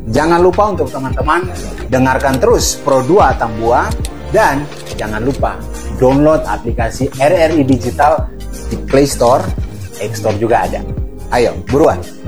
Jangan lupa untuk teman-teman dengarkan terus Pro 2 Tambua, dan jangan lupa download aplikasi RRI Digital di Play Store, App Store juga ada. Ayo, buruan!